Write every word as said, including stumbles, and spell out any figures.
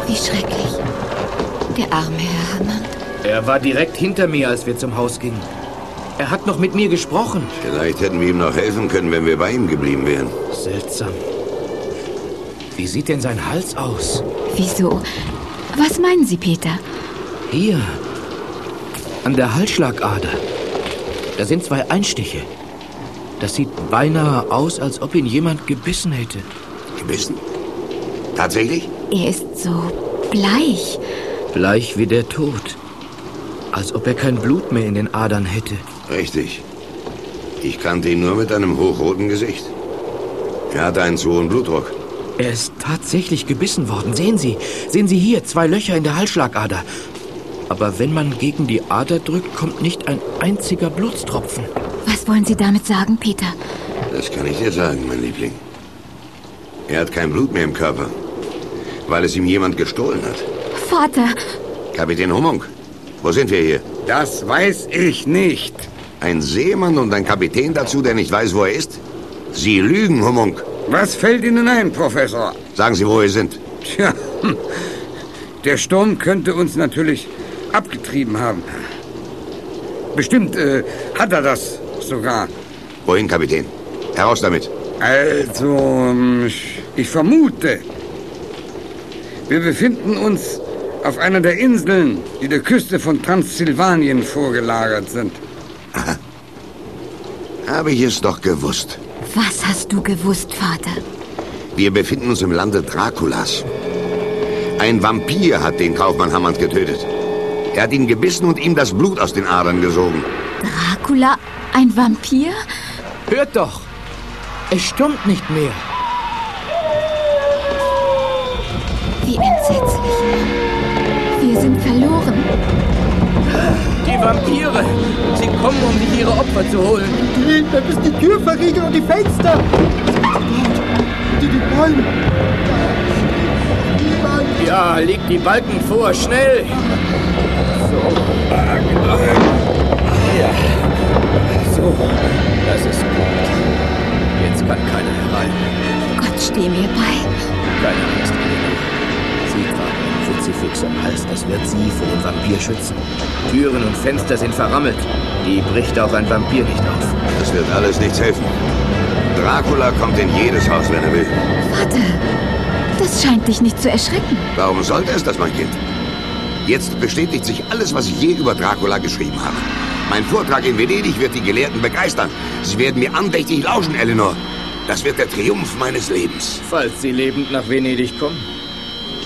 Wie schrecklich. Der arme Herr Hammond. Er war direkt hinter mir, als wir zum Haus gingen. Er hat noch mit mir gesprochen. Vielleicht hätten wir ihm noch helfen können, wenn wir bei ihm geblieben wären. Seltsam. Wie sieht denn sein Hals aus? Wieso? Was meinen Sie, Peter? Hier. An der Halsschlagader. Da sind zwei Einstiche. Das sieht beinahe aus, als ob ihn jemand gebissen hätte. Gebissen? Tatsächlich? Er ist so bleich. Bleich wie der Tod. Als ob er kein Blut mehr in den Adern hätte. Richtig. Ich kannte ihn nur mit einem hochroten Gesicht. Er hatte einen zu hohen Blutdruck. Er ist tatsächlich gebissen worden. Sehen Sie, sehen Sie hier, zwei Löcher in der Halsschlagader. Aber wenn man gegen die Ader drückt, kommt nicht ein einziger Blutstropfen. Was wollen Sie damit sagen, Peter? Das kann ich dir sagen, mein Liebling. Er hat kein Blut mehr im Körper, weil es ihm jemand gestohlen hat. Vater! Kapitän Hummung, wo sind wir hier? Das weiß ich nicht. Ein Seemann und ein Kapitän dazu, der nicht weiß, wo er ist? Sie lügen, Hummung. Was fällt Ihnen ein, Professor? Sagen Sie, wo wir sind. Tja, der Sturm könnte uns natürlich abgetrieben haben. Bestimmt äh, hat er das sogar. Wohin, Kapitän? Heraus damit. Also, ich vermute, wir befinden uns auf einer der Inseln, die der Küste von Transsilvanien vorgelagert sind. Aha. Habe ich es doch gewusst. Was hast du gewusst, Vater? Wir befinden uns im Lande Draculas. Ein Vampir hat den Kaufmann Hammond getötet. Er hat ihn gebissen und ihm das Blut aus den Adern gesogen. Dracula? Ein Vampir? Hört doch! Es stürmt nicht mehr. Wie entsetzlich. Wir sind verloren. Die Vampire! Sie kommen, um sich ihre Opfer zu holen. Die Gegner müssen die Tür verriegeln und die Fenster. Die, die Bäume. Ja, legt die Balken vor, schnell! So. Ja. So, das ist gut. Jetzt kann keiner herein. Gott, steh mir bei. Keine Angst, Eleanor. Sie tragen ein Kruzifix am Hals, das wird Sie vor dem Vampir schützen. Türen und Fenster sind verrammelt. Die bricht auch ein Vampir nicht auf. Das wird alles nichts helfen. Dracula kommt in jedes Haus, wenn er will. Vater, das scheint dich nicht zu erschrecken. Warum sollte es das, mein Kind? Jetzt bestätigt sich alles, was ich je über Dracula geschrieben habe. Mein Vortrag in Venedig wird die Gelehrten begeistern. Sie werden mir andächtig lauschen, Eleanor. Das wird der Triumph meines Lebens. Falls Sie lebend nach Venedig kommen.